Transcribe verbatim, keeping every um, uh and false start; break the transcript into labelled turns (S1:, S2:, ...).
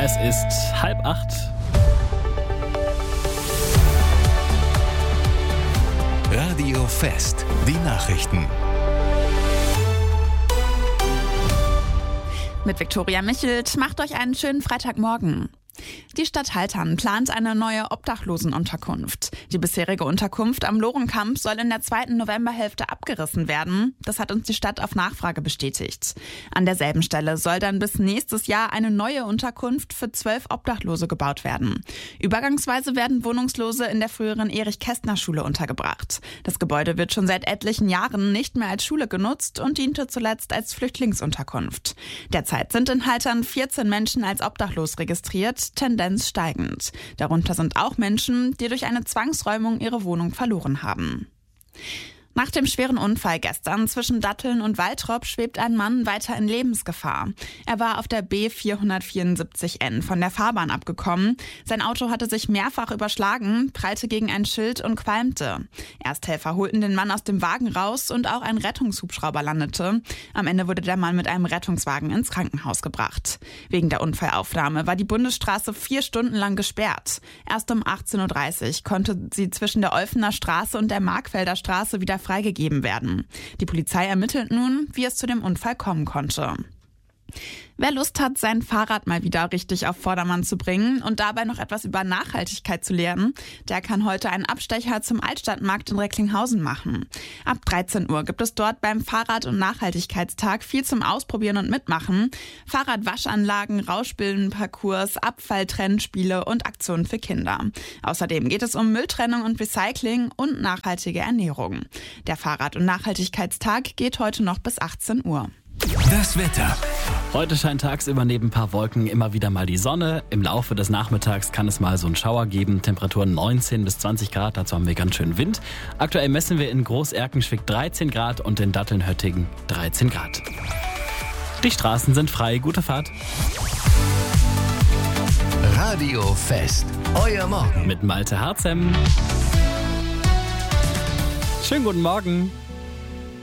S1: Es ist halb acht.
S2: Radio Fest, die Nachrichten.
S3: Mit Viktoria Michelt, macht euch einen schönen Freitagmorgen. Die Stadt Haltern plant eine neue Obdachlosenunterkunft. Die bisherige Unterkunft am Lohrenkamp soll in der zweiten Novemberhälfte abgerissen werden. Das hat uns die Stadt auf Nachfrage bestätigt. An derselben Stelle soll dann bis nächstes Jahr eine neue Unterkunft für zwölf Obdachlose gebaut werden. Übergangsweise werden Wohnungslose in der früheren Erich-Kästner-Schule untergebracht. Das Gebäude wird schon seit etlichen Jahren nicht mehr als Schule genutzt und diente zuletzt als Flüchtlingsunterkunft. Derzeit sind in Haltern vierzehn Menschen als obdachlos registriert, Tendenz steigend. Darunter sind auch Menschen, die durch eine Zwangsräumung ihre Wohnung verloren haben. Nach dem schweren Unfall gestern zwischen Datteln und Waltrop schwebt ein Mann weiter in Lebensgefahr. Er war auf der B vierhundertvierundsiebzig N von der Fahrbahn abgekommen. Sein Auto hatte sich mehrfach überschlagen, prallte gegen ein Schild und qualmte. Ersthelfer holten den Mann aus dem Wagen raus und auch ein Rettungshubschrauber landete. Am Ende wurde der Mann mit einem Rettungswagen ins Krankenhaus gebracht. Wegen der Unfallaufnahme war die Bundesstraße vier Stunden lang gesperrt. Erst um achtzehn Uhr dreißig konnte sie zwischen der Olfener Straße und der Markfelder Straße wieder freigegeben werden. Die Polizei ermittelt nun, wie es zu dem Unfall kommen konnte. Wer Lust hat, sein Fahrrad mal wieder richtig auf Vordermann zu bringen und dabei noch etwas über Nachhaltigkeit zu lernen, der kann heute einen Abstecher zum Altstadtmarkt in Recklinghausen machen. Ab dreizehn Uhr gibt es dort beim Fahrrad- und Nachhaltigkeitstag viel zum Ausprobieren und Mitmachen. Fahrradwaschanlagen, Rauschbildenparcours, Abfalltrennspiele und Aktionen für Kinder. Außerdem geht es um Mülltrennung und Recycling und nachhaltige Ernährung. Der Fahrrad- und Nachhaltigkeitstag geht heute noch bis achtzehn Uhr.
S2: Das Wetter.
S1: Heute scheint tagsüber neben ein paar Wolken immer wieder mal die Sonne. Im Laufe des Nachmittags kann es mal so einen Schauer geben. Temperaturen neunzehn bis zwanzig Grad, dazu haben wir ganz schön Wind. Aktuell messen wir in Groß-Erkenschwick dreizehn Grad und in Datteln-Höttingen dreizehn Grad. Die Straßen sind frei, gute Fahrt.
S2: Radio Fest, euer Morgen.
S1: Mit Malte Harzem. Schönen guten Morgen.